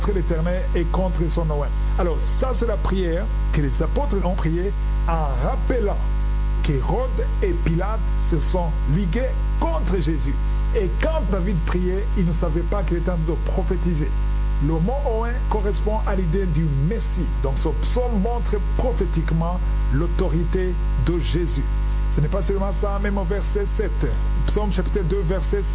l'Éternel et contre son oint. Alors ça c'est la prière que les apôtres ont priée en rappelant qu'Hérode et Pilate se sont ligués contre Jésus. Et quand David priait, il ne savait pas qu'il était en train de prophétiser. Le mot oint correspond à l'idée du Messie. Donc ce psaume montre prophétiquement l'autorité de Jésus. Ce n'est pas seulement ça, même au verset 7. Psaume chapitre 2, verset